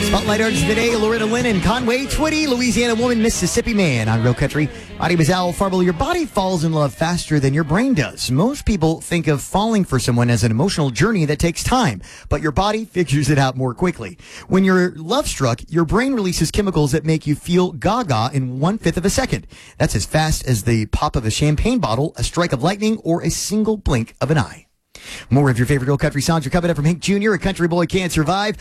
Spotlight artist today, Loretta Lynn and Conway Twitty, Louisiana woman, Mississippi man on Real Country. My name is Al Farble. Your body falls in love faster than your brain does. Most people think of falling for someone as an emotional journey that takes time, but your body figures it out more quickly. When you're love struck, your brain releases chemicals that make you feel gaga in 1/5 of a second. That's as fast as the pop of a champagne bottle, a strike of lightning, or a single blink of an eye. More of your favorite Real Country songs are coming up from Hank Jr., A Country Boy Can't Survive.